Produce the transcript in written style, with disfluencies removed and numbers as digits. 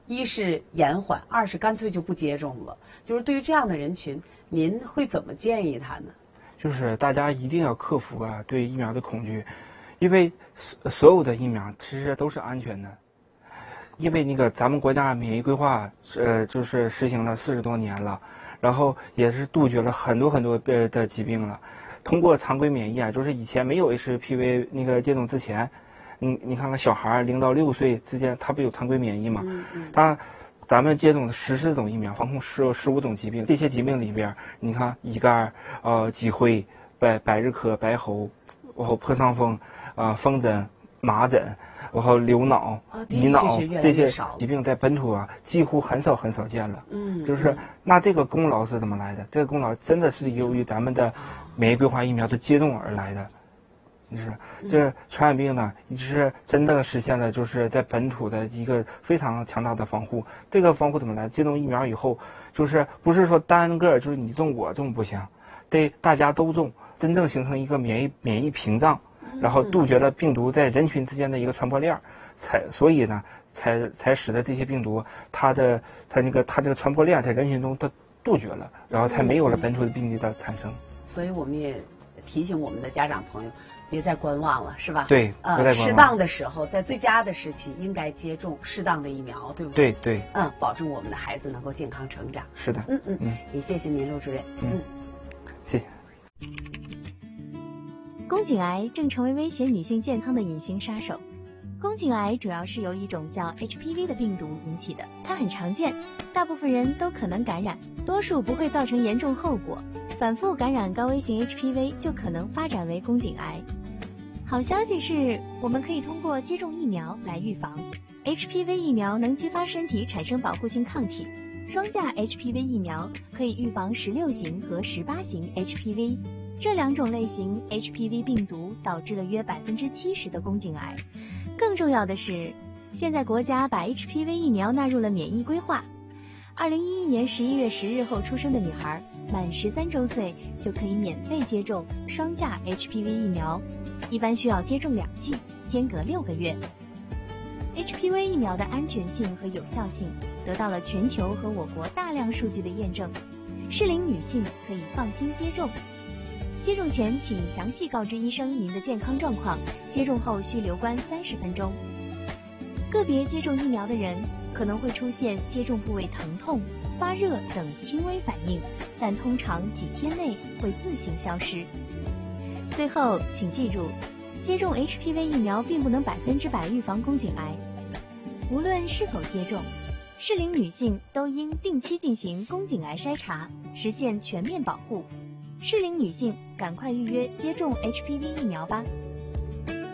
一是延缓，二是干脆就不接种了。就是对于这样的人群，您会怎么建议他呢？ 就是大家一定要克服对疫苗的恐惧，因为所有的疫苗其实都是安全的。因为那个咱们国家免疫规划就是实行了40多年了，然后也是杜绝了很多的疾病了。通过常规免疫就是以前没有 HPV 那个接种之前，你看看小孩0到6岁之间，他不有常规免疫吗？咱们接种了14种疫苗，防控15种疾病。这些疾病里边，你看乙肝、脊灰、百日咳、白喉，然后破伤风、风疹、麻疹，然后流脑、乙脑这些疾病在本土几乎很少见了。就是那这个功劳是怎么来的？这个功劳真的是由于咱们的免疫规划疫苗的接种而来的。就是这传染病呢，一直是真正实现了就是在本土的一个非常强大的防护。这个防护怎么来？接种疫苗以后，就是不是说单个就是你中我中不行，得大家都中，真正形成一个免疫屏障，然后杜绝了病毒在人群之间的一个传播链，所以呢才使得这些病毒它这个传播链在人群中它杜绝了，然后才没有了本土的病例的产生。 所以我们也提醒我们的家长朋友，别再观望了，是吧？ 对， 适当的时候，在最佳的时期，应该接种适当的疫苗，对不对？ 对， 保证我们的孩子能够健康成长。 是的， 也谢谢您，陆主任。 谢谢。 宫颈癌正成为威胁女性健康的隐形杀手。宫颈癌主要是由一种叫 HPV 的病毒引起的，它很常见，大部分人都可能感染，多数不会造成严重后果。反复感染高危型 HPV 就可能发展为宫颈癌。好消息是，我们可以通过接种疫苗来预防。HPV 疫苗能激发身体产生保护性抗体，双价 HPV 疫苗可以预防16型和18型 HPV。这2种类型 HPV 病毒导致了约70%的宫颈癌。更重要的是，现在国家把 HPV 疫苗纳入了免疫规划。2011年11月10日后出生的女孩，满13周岁就可以免费接种双价 HPV 疫苗，一般需要接种2剂，间隔6个月。HPV 疫苗的安全性和有效性得到了全球和我国大量数据的验证，适龄女性可以放心接种。接种前请详细告知医生您的健康状况，接种后需留观30分钟。个别接种疫苗的人可能会出现接种部位疼痛、发热等轻微反应，但通常几天内会自行消失。最后，请记住，接种 HPV 疫苗并不能100%预防宫颈癌。无论是否接种，适龄女性都应定期进行宫颈癌筛查，实现全面保护。适龄女性赶快预约接种 HPV 疫苗吧。